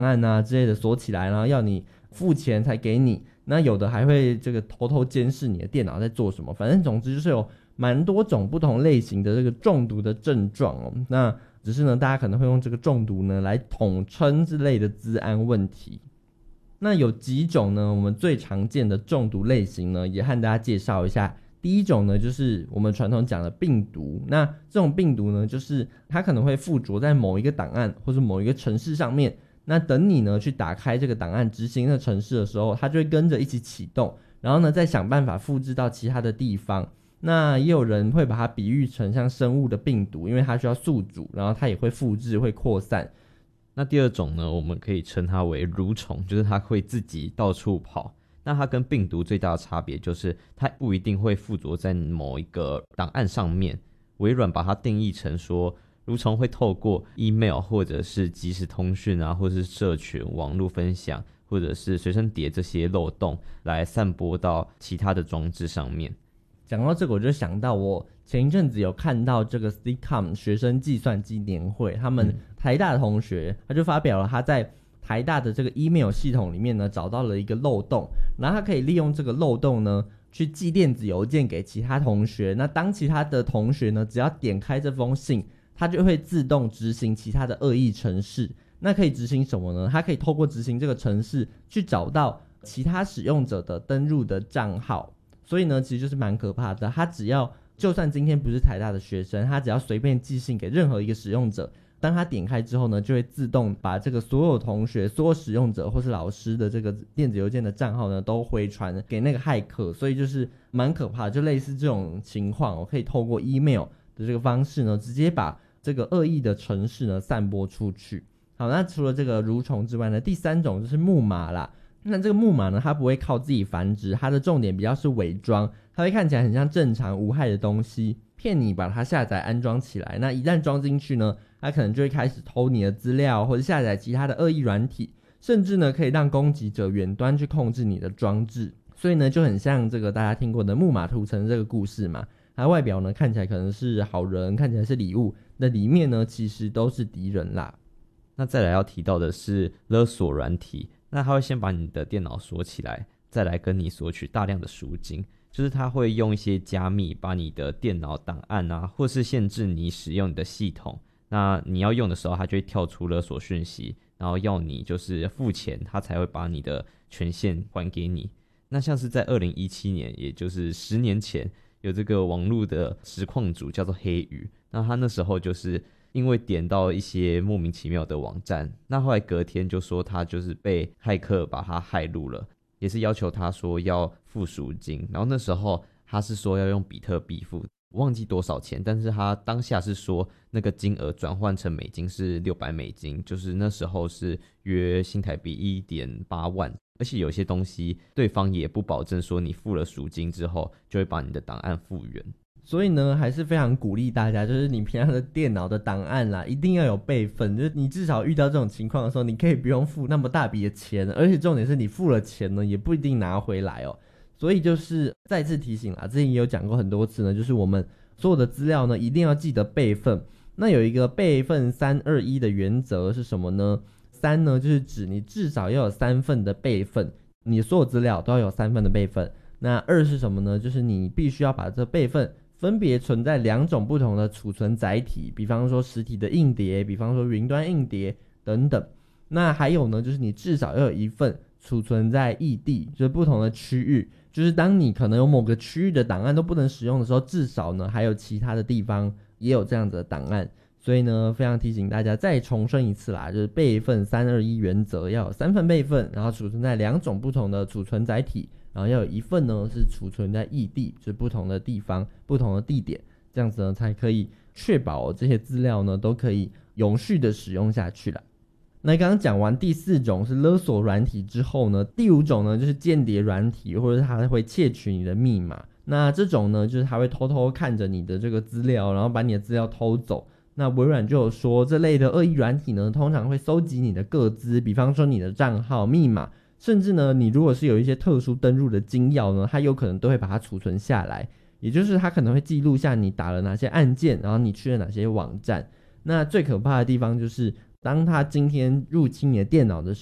案啊之类的锁起来，然后要你付钱才给你。那有的还会这个偷偷监视你的电脑在做什么，反正总之就是有蛮多种不同类型的这个中毒的症状哦。那只是呢，大家可能会用这个中毒呢来统称之类的资安问题。那有几种呢，我们最常见的中毒类型呢，也和大家介绍一下。第一种呢，就是我们传统讲的病毒。那这种病毒呢，就是它可能会附着在某一个档案或者某一个程式上面。那等你呢去打开这个档案执行的程式的时候，它就会跟着一起启动，然后呢再想办法复制到其他的地方。那也有人会把它比喻成像生物的病毒，因为它需要宿主，然后它也会复制会扩散。 那第二种呢，我们可以称它为蠕虫，就是它会自己到处跑。那它跟病毒最大的差别就是它不一定会附着在某一个档案上面。微软把它定义成说，蠕虫会透过 email 或者是即时通讯啊，或者是社群网络分享，或者是随身碟这些漏洞来散播到其他的装置上面。 讲到这个，我就想到我前一阵子有看到这个 STCOM 学生计算机年会，他们台大的同学他就发表了他在台大的这个 email 系统里面呢找到了一个漏洞，然后他可以利用这个漏洞呢去寄电子邮件给其他同学。那当其他的同学呢只要点开这封信，它就会自动执行其他的恶意程式。那可以执行什么呢？它可以透过执行这个程式去找到其他使用者的登入的账号。所以呢其实就是蛮可怕的，他只要就算今天不是台大的学生，他只要随便寄信给任何一个使用者，当他点开之后呢就会自动把这个所有同学所有使用者或是老师的这个电子邮件的账号呢都回传给那个骇客。所以就是蛮可怕的，就类似这种情况，我可以透过 email 的这个方式呢直接把这个恶意的程式呢散播出去。好，那除了这个蠕虫之外呢，第三种就是木马啦。那这个木马呢它不会靠自己繁殖，它的重点比较是伪装，它会看起来很像正常无害的东西，骗你把它下载安装起来。那一旦装进去呢，它可能就会开始偷你的资料，或者下载其他的恶意软体，甚至呢可以让攻击者远端去控制你的装置。所以呢就很像这个大家听过的木马屠城这个故事嘛，它外表呢看起来可能是好人，看起来是礼物，那里面呢其实都是敌人啦。 那再来要提到的是勒索软体，那它会先把你的电脑锁起来，再来跟你索取大量的赎金。就是它会用一些加密把你的电脑档案啊，或是限制你使用你的系统，那你要用的时候它就会跳出勒索讯息，然后要你就是付钱，它才会把你的权限还给你。那像是在2017年，也就是10年前，有这个网络的实况主叫做黑鱼，那他那时候就是因为点到一些莫名其妙的网站，那后来隔天就说他就是被骇客把他骇入了，也是要求他说要付赎金。然后那时候他是说要用比特币付，我忘记多少钱，但是他当下是说那个金额转换成美金是$600，就是那时候是约新台币1.8万。而且有些东西对方也不保证说你付了赎金之后就会把你的档案复原。 所以呢还是非常鼓励大家，就是你平常的电脑的档案啦一定要有备份，就是你至少遇到这种情况的时候，你可以不用付那么大笔的钱，而且重点是你付了钱呢也不一定拿回来哦。所以就是再次提醒啦，之前也有讲过很多次呢，就是我们所有的资料呢一定要记得备份。那有一个备份321的原则是什么呢？3呢就是指你至少要有3份的备份，你所有资料都要有3份的备份。那2是什么呢？就是你必须要把这备份分别存在2种不同的储存载体，比方说实体的硬碟，比方说云端硬碟等等。那还有呢，就是你至少要有1份储存在异地，就是不同的区域，就是当你可能有某个区域的档案都不能使用的时候，至少呢还有其他的地方也有这样子的档案。所以呢非常提醒大家再重申一次啦，就是备份321原则，要有3份备份，然后储存在2种不同的储存载体，然后要有1份呢是储存在异地，就是不同的地方不同的地点，这样子呢才可以确保这些资料呢都可以永续的使用下去啦。那刚刚讲完第4种是勒索软体之后呢，第5种呢就是间谍软体，或者它会窃取你的密码。那这种呢就是它会偷偷看着你的这个资料，然后把你的资料偷走。那微软就有说，这类的恶意软体呢通常会搜集你的个资，比方说你的账号密码，甚至呢你如果是有一些特殊登入的金钥呢，它有可能都会把它储存下来，也就是它可能会记录下你打了哪些按键，然后你去了哪些网站。那最可怕的地方就是当他今天入侵你的电脑的